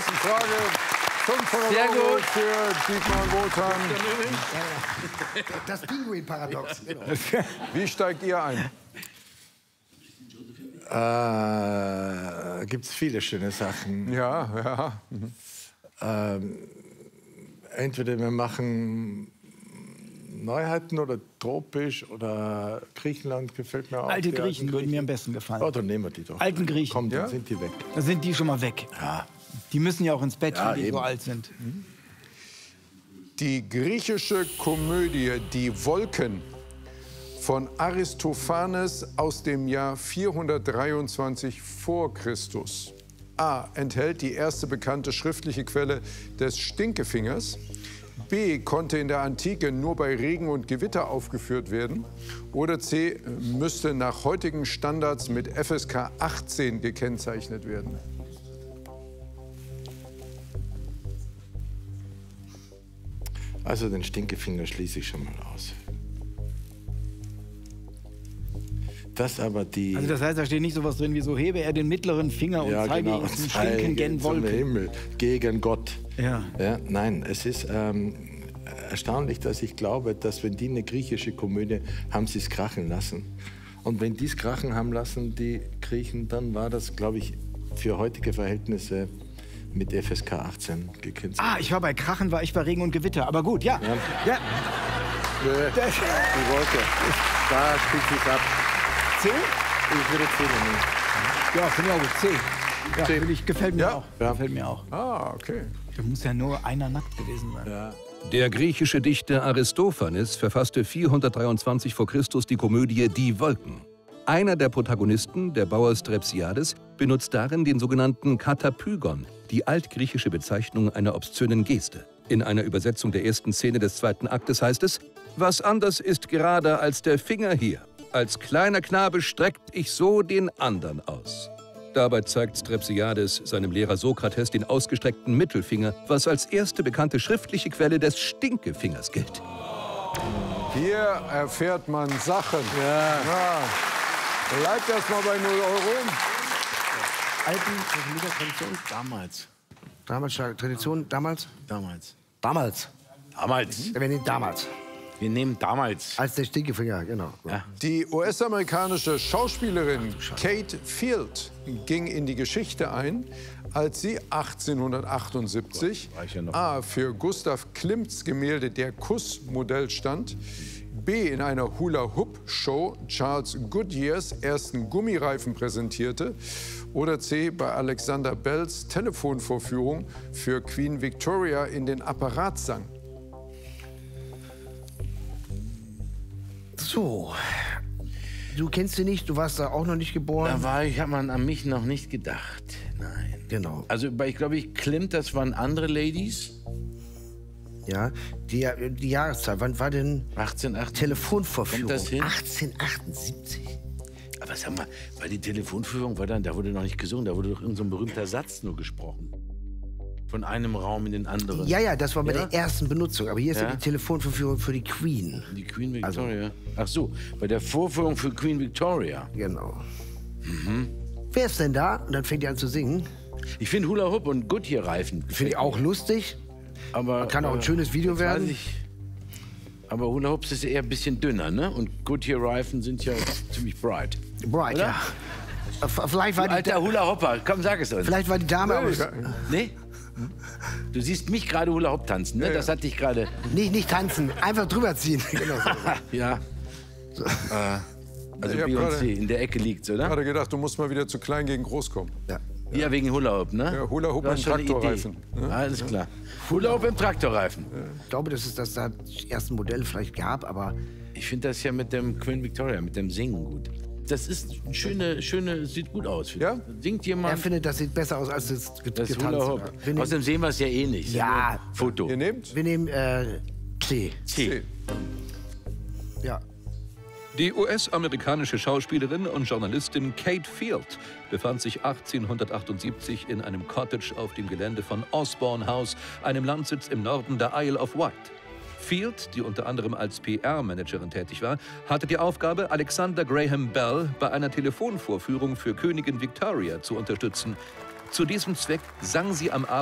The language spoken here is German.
nächsten Frage. 500 Sehr Euro gut. für Dietmar Wotan. Das Pinguin-Paradox. Genau. Wie steigt ihr ein? Gibt es viele schöne Sachen. Ja, ja. Entweder wir machen Neuheiten oder tropisch oder Griechenland gefällt mir auch. Alte Die Griechen alten würden mir am besten gefallen. Oh, dann nehmen wir die doch. Alten Griechen. Komm, dann Ja? sind die weg. Da sind die schon mal weg. Ja. Die müssen ja auch ins Bett, Ja, wenn die so eben. alt sind. Die griechische Komödie Die Wolken von Aristophanes aus dem Jahr 423 vor Christus. A. Enthält die erste bekannte schriftliche Quelle des Stinkefingers. B. Konnte in der Antike nur bei Regen und Gewitter aufgeführt werden. Oder C. Müsste nach heutigen Standards mit FSK 18 gekennzeichnet werden. Also den Stinkefinger schließe ich schon mal aus. Das aber die... Also das heißt, da steht nicht sowas drin wie so, hebe er den mittleren Finger und zeige ihm zum Stinken gen zum Wolken. Himmel, gegen Gott. Ja. Ja, nein, es ist erstaunlich, dass ich glaube, dass wenn die eine griechische Komödie, haben sie es krachen lassen. Und wenn die es krachen haben lassen, die Griechen, dann war das, glaube ich, für heutige Verhältnisse mit FSK 18 gekennzeichnet. Ah, ich war bei Krachen, war ich bei Regen und Gewitter. Aber gut, ja. Ja. Die Wolke, da spielt sich ab. C? Ich würde 10 nehmen. Ja, finde ich auch gut. C. Ja, C. finde ich, gefällt mir Ja. auch. Ja. Gefällt mir auch. Ah, okay. Da muss ja nur einer nackt gewesen sein. Ja. Der griechische Dichter Aristophanes verfasste 423 v. Chr. die Komödie Die Wolken. Einer der Protagonisten, der Bauer Strepsiades, benutzt darin den sogenannten Katapygon, die altgriechische Bezeichnung einer obszönen Geste. In einer Übersetzung der ersten Szene des zweiten Aktes heißt es: Was anders ist gerader als der Finger hier. Als kleiner Knabe streckt ich so den andern aus. Dabei zeigt Strepsiades seinem Lehrer Sokrates den ausgestreckten Mittelfinger, was als erste bekannte schriftliche Quelle des Stinkefingers gilt. Hier erfährt man Sachen. Ja. Bleibt erst mal bei 0 Euro. Alten Tradition? Damals. Damals, Tradition, damals? Damals. Damals. Damals. Wir nehmen damals. Wir nehmen damals. Als der Stinkefinger, genau. Ja. Die US-amerikanische Schauspielerin Kate Field ging in die Geschichte ein, als sie 1878 war ich ja noch. A. für Gustav Klimts Gemälde Der Kuss Modell stand, B. in einer Hula-Hoop-Show Charles Goodyears ersten Gummireifen präsentierte oder C. bei Alexander Bells Telefonvorführung für Queen Victoria in den Apparat sang. So. Du kennst sie nicht, du warst da auch noch nicht geboren. Hat man an mich noch nicht gedacht. Nein. Genau. Also ich glaube, Klimt, das waren andere Ladies. Ja, die Jahreszahl, wann war denn 1878. Telefonvorführung? Kommt das hin? 1878. Aber sag mal, weil die Telefonführung war dann, da wurde noch nicht gesungen, da wurde doch irgend so ein berühmter Satz nur gesprochen. Von einem Raum in den anderen. Ja, ja, das war bei Ja? der ersten Benutzung. Aber hier ist ja Ja? die Telefonverführung für die Queen. Die Queen Victoria. Ach so, bei der Vorführung für Queen Victoria. Genau. Wer ist denn da? Und dann fängt er an zu singen. Ich finde Hula Hoop und Goodyear-Reifen. Finde ich auch lustig. Aber, Kann auch ein schönes Video jetzt werden. weiß ich, aber Hula Hoops ist eher ein bisschen dünner, ne? Und Goodyear-Reifen sind ja ziemlich bright. Bright, Oder? ja. Vielleicht war, die, Alter Hula Hopper, komm, sag es uns. vielleicht war die Dame aus... Nee? Du siehst mich gerade Hula Hoop tanzen, ne? Das hatte ich gerade. Nicht tanzen, einfach drüber ziehen. Genau. Ja. Also Ich hab Beyoncé gerade- in der Ecke liegt, oder? Ich hatte gedacht, du musst mal wieder zu klein gegen groß kommen. Ja. Ja, wegen Hula Hoop, ne? Ja, Hula Hoop Du hast im schon eine Traktorreifen, Idee. Alles klar. Hula Hoop im Traktorreifen. Ich glaube, dass es das da die ersten Modelle vielleicht gab, aber Ich finde das ja mit dem Queen Victoria, mit dem Singen gut. Das ist eine schöne, sieht gut aus. finde Ja? ich. Singt er jemand findet, das sieht besser aus als das das getanzt. Hula Hoop. Wir nehmen, Außerdem sehen wir es ja eh nicht. Ja. Foto. Ihr nehmt? wir nehmen C. C. Ja. Die US-amerikanische Schauspielerin und Journalistin Kate Field befand sich 1878 in einem Cottage auf dem Gelände von Osborne House, einem Landsitz im Norden der Isle of Wight. Field, die unter anderem als PR-Managerin tätig war, hatte die Aufgabe, Alexander Graham Bell bei einer Telefonvorführung für Königin Victoria zu unterstützen. Zu diesem Zweck sang sie am Abend